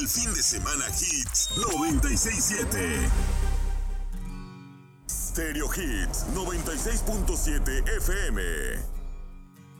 el fin de semana Hits 96.7. Stereo Hits 96.7 FM.